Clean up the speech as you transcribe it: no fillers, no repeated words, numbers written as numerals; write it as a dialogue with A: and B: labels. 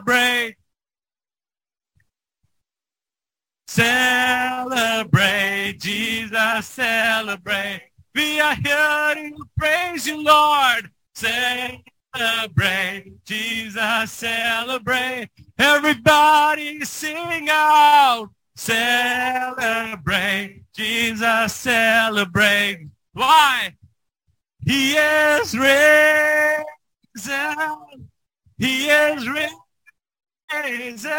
A: Celebrate. Celebrate, Jesus, celebrate. We are here to praise you, Lord. Celebrate, Jesus, celebrate. Everybody sing out. Celebrate, Jesus, celebrate. Why? He is risen. He is risen.